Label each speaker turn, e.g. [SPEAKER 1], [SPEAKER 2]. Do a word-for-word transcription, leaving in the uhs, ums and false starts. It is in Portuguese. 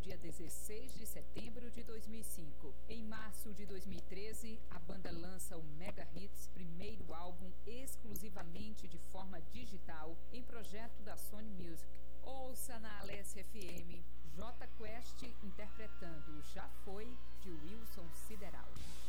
[SPEAKER 1] dia dezesseis de setembro de dois mil e cinco. Em março de dois mil e treze, a banda lança o Mega Hits, primeiro álbum exclusivamente de forma digital, em projeto da Sony Music. Ouça na Alessia F M, J Quest interpretando Já Foi, de Wilson Sideral.